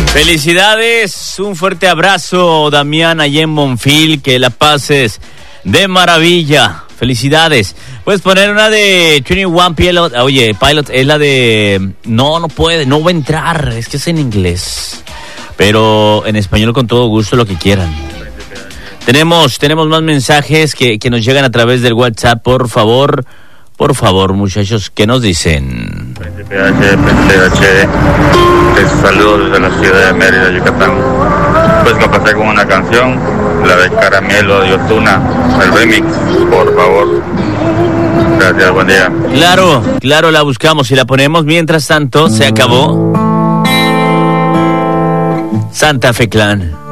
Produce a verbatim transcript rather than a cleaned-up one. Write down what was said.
Felicidades, un fuerte abrazo, Damián, allá en Monfil, que la pases de maravilla. Felicidades. Puedes poner una de veintiuno Pilot. Oye, Pilot es la de... No, no puede, no va a entrar, es que es en inglés. Pero en español con todo gusto, lo que quieran. Tenemos, tenemos más mensajes que, que nos llegan a través del WhatsApp, por favor. Por favor, muchachos, ¿qué nos dicen? Príncipe H, Príncipe H, te saludo desde la ciudad de Mérida, Yucatán. Pues me pasé con una canción, la de Caramelo de Ozuna, el remix, por favor. Gracias, buen día. Claro, claro, la buscamos y la ponemos. Mientras tanto, se acabó Santa Fe Clan.